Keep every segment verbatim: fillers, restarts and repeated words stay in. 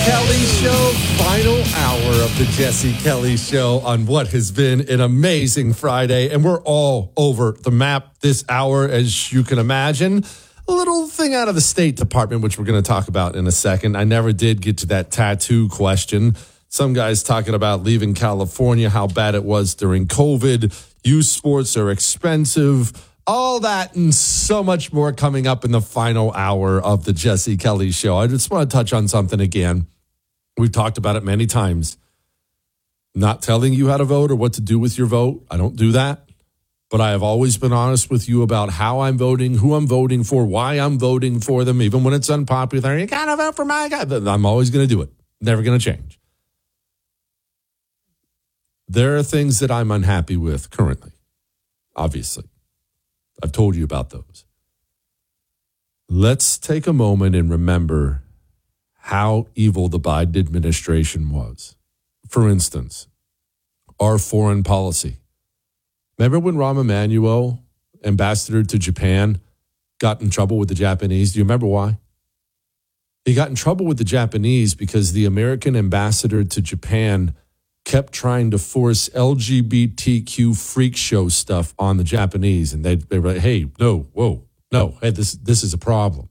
Kelly Show, final hour of the Jesse Kelly Show on what has been an amazing Friday. And we're all over the map this hour, as you can imagine. A little thing out of the State Department, which we're going to talk about in a second. I never did get to that tattoo question. Some guys talking about leaving California, how bad it was during COVID. Youth sports are expensive. All that and so much more coming up in the final hour of the Jesse Kelly Show. I just want to touch on something again. We've talked about it many times. Not telling you how to vote or what to do with your vote. I don't do that. But I have always been honest with you about how I'm voting, who I'm voting for, why I'm voting for them, even when it's unpopular. You got to vote for my guy. I'm always going to do it. Never going to change. There are things that I'm unhappy with currently, obviously. I've told you about those. Let's take a moment and remember how evil the Biden administration was. For instance, our foreign policy. Remember when Rahm Emanuel, ambassador to Japan, got in trouble with the Japanese? Do you remember why? He got in trouble with the Japanese because the American ambassador to Japan kept trying to force L G B T Q freak show stuff on the Japanese. And they, they were like, hey, no, whoa, no, hey, this, this is a problem.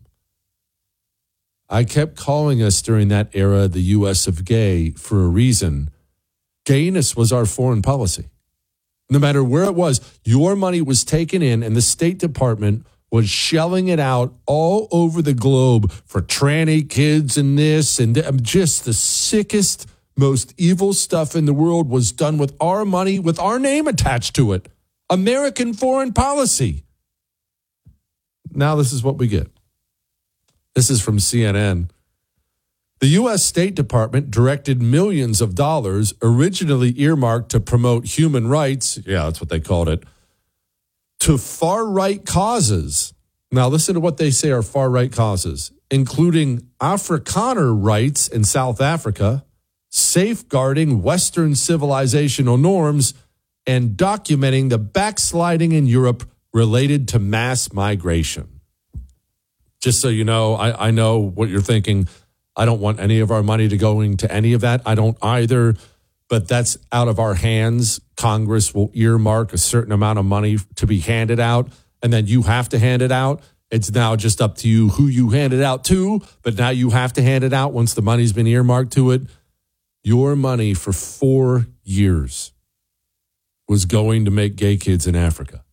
I kept calling us during that era the U S of gay for a reason. Gayness was our foreign policy. No matter where it was, your money was taken in and the State Department was shelling it out all over the globe for tranny kids and this and just the sickest, most evil stuff in the world was done with our money, with our name attached to it. American foreign policy. Now this is what we get. This is from C N N. The U S State Department directed millions of dollars originally earmarked to promote human rights, yeah, that's what they called it, to far-right causes. Now listen to what they say are far-right causes, including Afrikaner rights in South Africa, safeguarding Western civilizational norms, and documenting the backsliding in Europe related to mass migration. Just so you know, I, I know what you're thinking. I don't want any of our money to go into any of that. I don't either, but that's out of our hands. Congress will earmark a certain amount of money to be handed out, and then you have to hand it out. It's now just up to you who you hand it out to, but now you have to hand it out once the money's been earmarked to it. Your money for four years was going to make gay kids in Africa.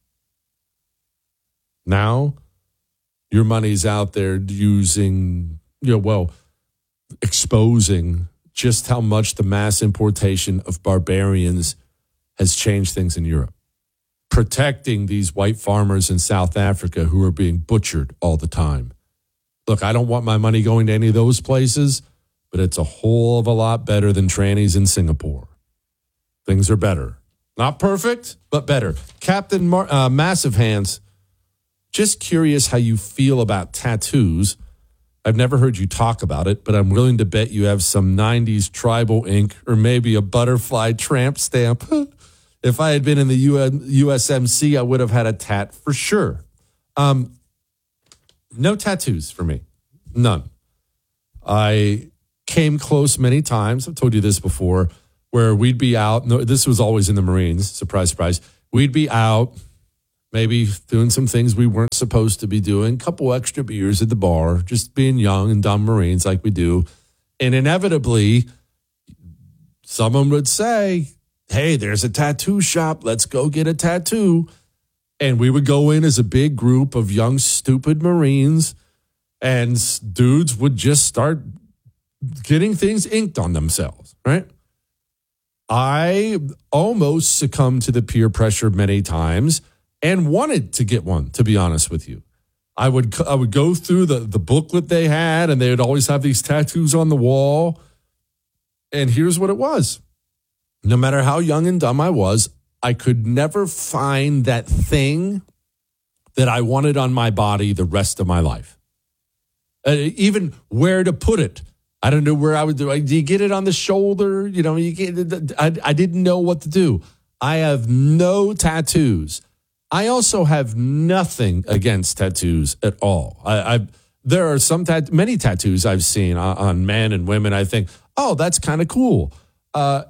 Now, your money's out there using, you know, well, exposing just how much the mass importation of barbarians has changed things in Europe. Protecting these white farmers in South Africa who are being butchered all the time. Look, I don't want my money going to any of those places, but it's a whole of a lot better than trannies in Singapore. Things are better. Not perfect, but better. Captain Mar- uh, Massive Hands, just curious how you feel about tattoos. I've never heard you talk about it, but I'm willing to bet you have some nineties tribal ink or maybe a butterfly tramp stamp. If I had been in the U S M C, I would have had a tat for sure. Um, no tattoos for me. None. I came close many times. I've told you this before, where we'd be out. No, this was always in the Marines. Surprise, surprise. We'd be out, maybe doing some things we weren't supposed to be doing, a couple extra beers at the bar, just being young and dumb Marines like we do. And inevitably, someone would say, hey, there's a tattoo shop. Let's go get a tattoo. And we would go in as a big group of young, stupid Marines, and dudes would just start getting things inked on themselves, right? I almost succumbed to the peer pressure many times and wanted to get one, to be honest with you. I would I would go through the, the booklet they had, and they would always have these tattoos on the wall. And here's what it was. No matter how young and dumb I was, I could never find that thing that I wanted on my body the rest of my life. Uh, even where to put it. I don't know where I would do it. Do you get it on the shoulder? You know, you get, I, I didn't know what to do. I have no tattoos. I also have nothing against tattoos at all. I, I there are some tat- many tattoos I've seen on, on men and women. I think, oh, that's kind of cool. Uh,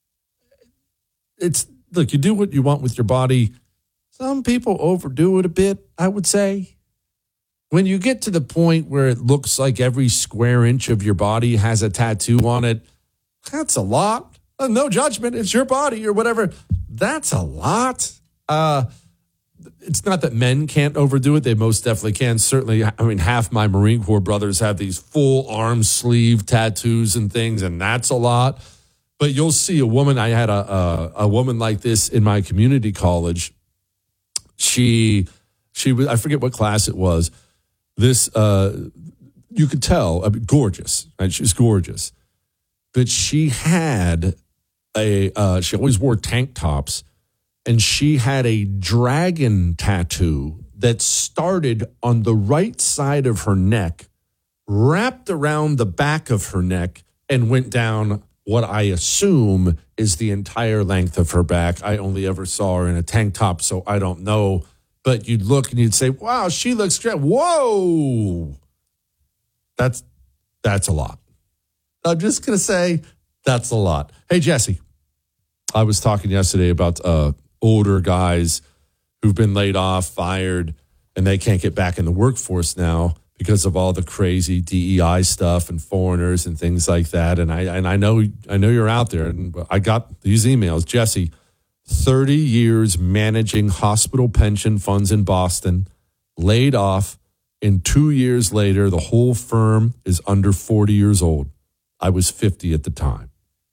it's look, you do what you want with your body. Some people overdo it a bit, I would say. When you get to the point where it looks like every square inch of your body has a tattoo on it, that's a lot. Uh, no judgment. It's your body or whatever. That's a lot. Uh, it's not that men can't overdo it. They most definitely can. Certainly, I mean, half my Marine Corps brothers have these full arm sleeve tattoos and things, and that's a lot. But you'll see a woman. I had a a, a woman like this in my community college. She she was, I forget what class it was. This uh, you could tell, I mean, gorgeous. Right? She was gorgeous, but she had a. Uh, she always wore tank tops, and she had a dragon tattoo that started on the right side of her neck, wrapped around the back of her neck, and went down what I assume is the entire length of her back. I only ever saw her in a tank top, so I don't know. But you'd look and you'd say, wow, she looks great. Whoa. That's that's a lot. I'm just going to say that's a lot. Hey, Jesse, I was talking yesterday about uh, older guys who've been laid off, fired, and they can't get back in the workforce now because of all the crazy D E I stuff and foreigners and things like that. And I and I know I know you're out there. And I got these emails, Jesse. thirty years managing hospital pension funds in Boston, laid off, and two years later, the whole firm is under forty years old. I was fifty at the time.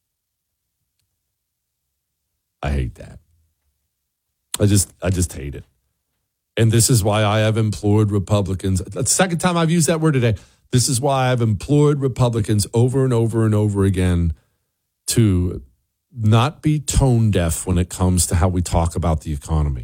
I hate that. I just, I just hate it. And this is why I have implored Republicans. That's the second time I've used that word today. This is why I've implored Republicans over and over and over again to not be tone deaf when it comes to how we talk about the economy.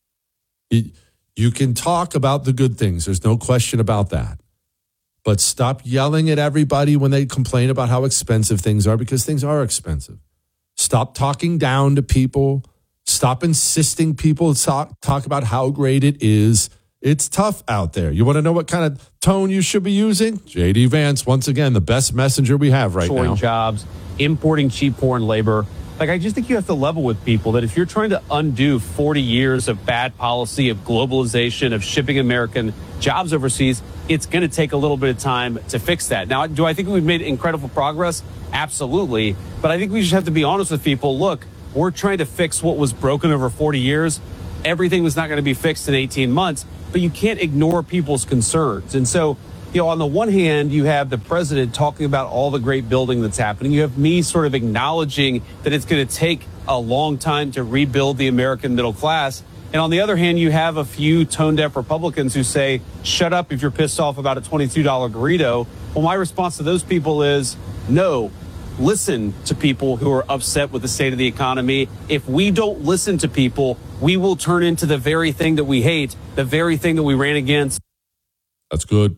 It, you can talk about the good things. There's no question about that. But stop yelling at everybody when they complain about how expensive things are, because things are expensive. Stop talking down to people. Stop insisting people talk, talk about how great it is. It's tough out there. You want to know what kind of tone you should be using? J D Vance, once again, the best messenger we have right now. Jobs, importing cheap foreign labor. Like, I just think you have to level with people that if you're trying to undo forty years of bad policy, of globalization, of shipping American jobs overseas, it's going to take a little bit of time to fix that. Now, do I think we've made incredible progress? Absolutely. But I think we just have to be honest with people. Look, we're trying to fix what was broken over forty years. Everything was not going to be fixed in eighteen months, but you can't ignore people's concerns. And so, you know, on the one hand, you have the president talking about all the great building that's happening. You have me sort of acknowledging that it's going to take a long time to rebuild the American middle class. And on the other hand, you have a few tone-deaf Republicans who say, shut up if you're pissed off about a twenty-two dollar burrito. Well, my response to those people is, no, listen to people who are upset with the state of the economy. If we don't listen to people, we will turn into the very thing that we hate, the very thing that we ran against. That's good.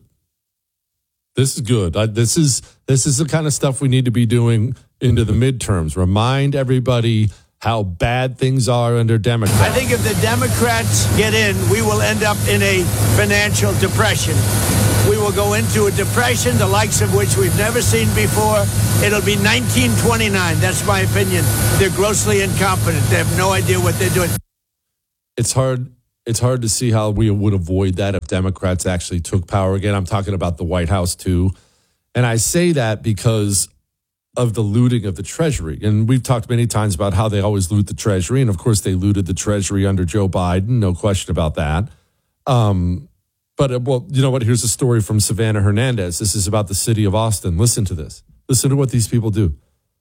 This is good. Uh, this is this is the kind of stuff we need to be doing into the midterms. Remind everybody how bad things are under Democrats. I think if the Democrats get in, we will end up in a financial depression. We will go into a depression, the likes of which we've never seen before. It'll be nineteen twenty-nine. That's my opinion. They're grossly incompetent. They have no idea what they're doing. It's hard. It's hard to see how we would avoid that if Democrats actually took power again. I'm talking about the White House, too. And I say that because of the looting of the Treasury. And we've talked many times about how they always loot the Treasury. And, of course, they looted the Treasury under Joe Biden. No question about that. Um, but, uh, well, you know what? Here's a story from Savannah Hernandez. This is about the city of Austin. Listen to this. Listen to what these people do.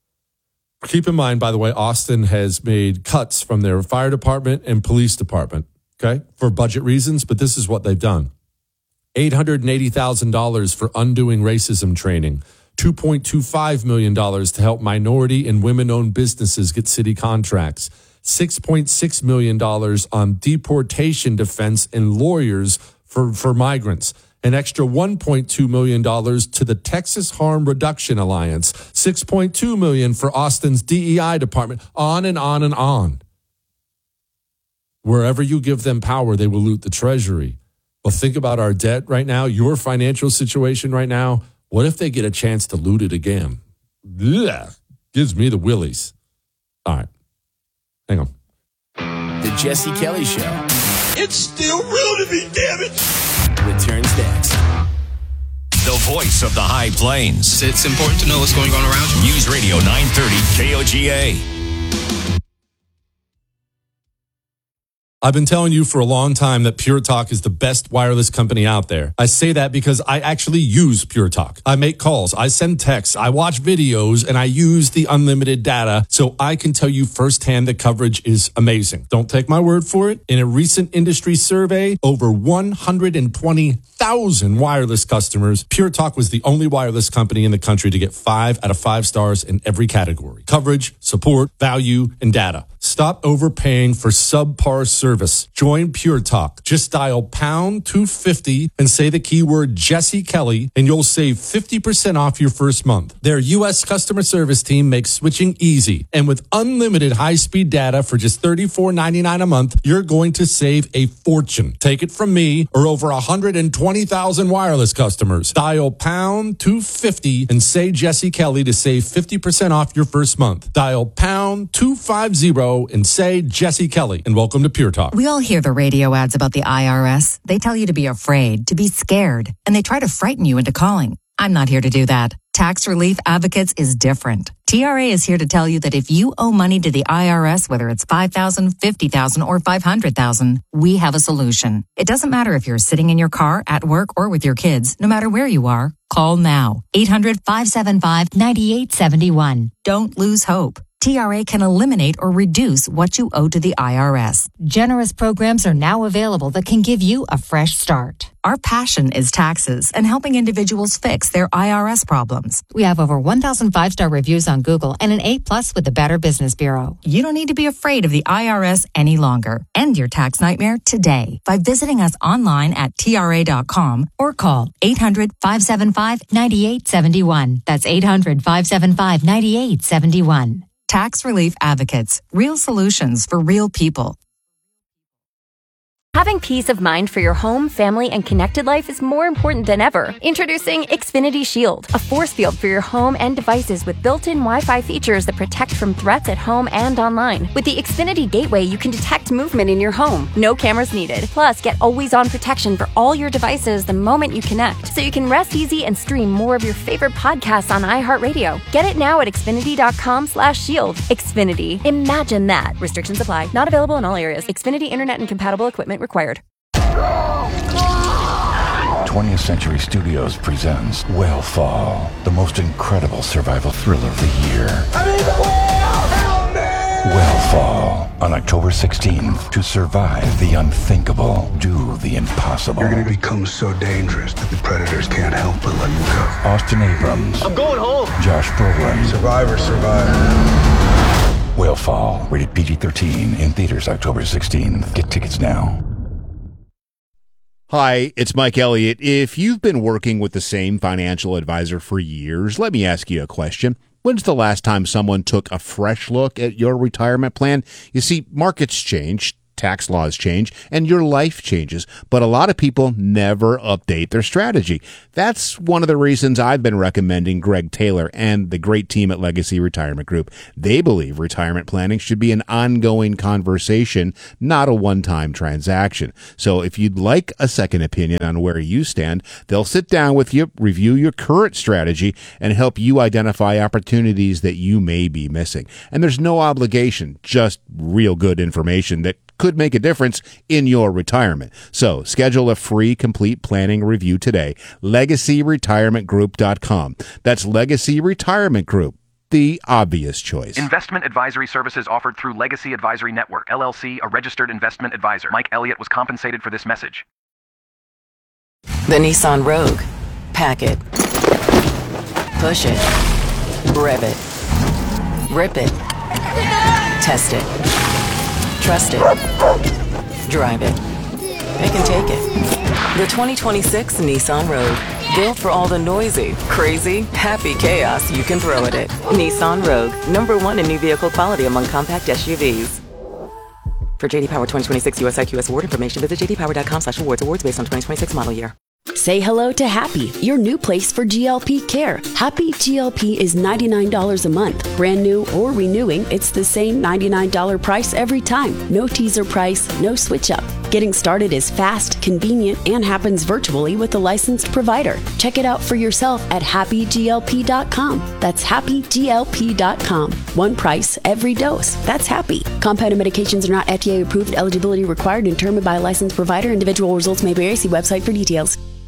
Keep in mind, by the way, Austin has made cuts from their fire department and police department. Okay, for budget reasons, but this is what they've done. eight hundred eighty thousand dollars for undoing racism training, two point two five million dollars to help minority and women-owned businesses get city contracts, six point six million dollars on deportation defense and lawyers for, for migrants, an extra one point two million dollars to the Texas Harm Reduction Alliance, six point two million dollars for Austin's D E I department, on and on and on. Wherever you give them power, they will loot the Treasury. Well, think about our debt right now, your financial situation right now. What if they get a chance to loot it again? Blech, gives me the willies. All right. Hang on. The Jesse Kelly Show. It's still real to me, damn it. Returns next. The voice of the High Plains. It's important to know what's going on around you. News Radio nine thirty K O G A. I've been telling you for a long time that Pure Talk is the best wireless company out there. I say that because I actually use Pure Talk. I make calls, I send texts, I watch videos, and I use the unlimited data so I can tell you firsthand the coverage is amazing. Don't take my word for it. In a recent industry survey, over one hundred twenty thousand wireless customers, Pure Talk was the only wireless company in the country to get five out of five stars in every category. Coverage, support, value, and data. Stop overpaying for subpar service. Join Pure Talk. Just dial pound two fifty and say the keyword Jesse Kelly, and you'll save fifty percent off your first month. Their U S customer service team makes switching easy. And with unlimited high-speed data for just thirty-four ninety-nine a month, you're going to save a fortune. Take it from me or over one hundred twenty thousand wireless customers. Dial pound two fifty and say Jesse Kelly to save fifty percent off your first month. Dial pound two fifty and say Jesse Kelly, and welcome to Pure Talk. We all hear the radio ads about the I R S. They tell you to be afraid, to be scared, and they try to frighten you into calling. I'm not here to do that. Tax Relief Advocates is different. T R A is here to tell you that if you owe money to the I R S, whether it's five thousand dollars, fifty thousand dollars, or five hundred thousand dollars, we have a solution. It doesn't matter if you're sitting in your car, at work, or with your kids. No matter where you are, call now. eight hundred, five seven five, nine eight seven one. Don't lose hope. T R A can eliminate or reduce what you owe to the I R S. Generous programs are now available that can give you a fresh start. Our passion is taxes and helping individuals fix their I R S problems. We have over one thousand five-star reviews on Google and an A plus with the Better Business Bureau. You don't need to be afraid of the I R S any longer. End your tax nightmare today by visiting us online at T R A dot com or call eight hundred, five seven five, nine eight seven one. That's eight hundred, five seven five, nine eight seven one. Tax Relief Advocates. Real solutions for real people. Having peace of mind for your home, family, and connected life is more important than ever. Introducing Xfinity Shield, a force field for your home and devices with built-in Wi-Fi features that protect from threats at home and online. With the Xfinity Gateway, you can detect movement in your home. No cameras needed. Plus, get always-on protection for all your devices the moment you connect, so you can rest easy and stream more of your favorite podcasts on iHeartRadio. Get it now at Xfinity dot com slash shield. Xfinity. Imagine that. Restrictions apply. Not available in all areas. Xfinity Internet and compatible equipment required. twentieth Century Studios presents Whale the most incredible survival thriller of the year. I'm in the whale! Help me! Whale on October sixteenth. To survive the unthinkable, do the impossible. You're going to become so dangerous that the predators can't help but let you go. Austin Abrams. I'm going home. Josh Brolin. Survivor, survivor. Whale, rated P G thirteen, in theaters October sixteenth. Get tickets now. Hi, it's Mike Elliott. If you've been working with the same financial advisor for years, let me ask you a question. When's the last time someone took a fresh look at your retirement plan? You see, markets change, tax laws change, and your life changes, but a lot of people never update their strategy. That's one of the reasons I've been recommending Greg Taylor and the great team at Legacy Retirement Group. They believe retirement planning should be an ongoing conversation, not a one-time transaction. So if you'd like a second opinion on where you stand, they'll sit down with you, review your current strategy, and help you identify opportunities that you may be missing. And there's no obligation, just real good information that could make a difference in your retirement. So schedule a free complete planning review today. legacy retirement group dot com. That's Legacy Retirement Group, the obvious choice. Investment advisory services offered through Legacy Advisory Network, L L C, a registered investment advisor. Mike Elliott was compensated for this message. The Nissan Rogue. Pack it. Push it. Rev it. Rip it. Test it. Trust it. Drive it. It can take it. The twenty twenty-six Nissan Rogue. Built for all the noisy, crazy, happy chaos you can throw at it. Nissan Rogue. Number one in new vehicle quality among compact S U Vs. For J D Power twenty twenty-six U S I Q S award information, visit j d power dot com slash awards. Awards based on twenty twenty-six model year. Say hello to Happy, your new place for G L P care. Happy G L P is ninety-nine dollars a month. Brand new or renewing, it's the same ninety-nine dollars price every time. No teaser price, no switch up. Getting started is fast, convenient, and happens virtually with a licensed provider. Check it out for yourself at happy g l p dot com. That's happy g l p dot com. One price, every dose. That's Happy. Compounded medications are not F D A approved. Eligibility required and determined by a licensed provider. Individual results may vary. See website for details.